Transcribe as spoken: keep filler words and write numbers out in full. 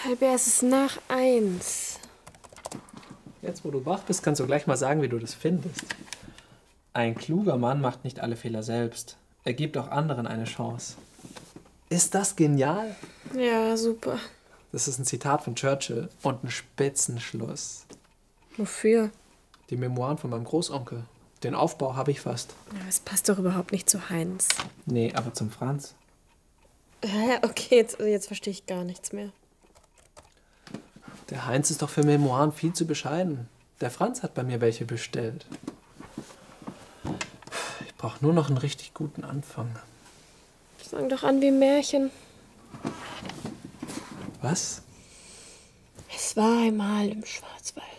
Albert, es ist nach eins. Jetzt, wo du wach bist, kannst du gleich mal sagen, wie du das findest. Ein kluger Mann macht nicht alle Fehler selbst. Er gibt auch anderen eine Chance. Ist das genial? Ja, super. Das ist ein Zitat von Churchill und ein Spitzenschluss. Wofür? Die Memoiren von meinem Großonkel. Den Aufbau habe ich fast. Ja, es passt doch überhaupt nicht zu Heinz. Nee, aber zum Franz. Hä? Okay, jetzt, jetzt verstehe ich gar nichts mehr. Der Heinz ist doch für Memoiren viel zu bescheiden. Der Franz hat bei mir welche bestellt. Ich brauche nur noch einen richtig guten Anfang. Fang doch an wie Märchen. Was? Es war einmal im Schwarzwald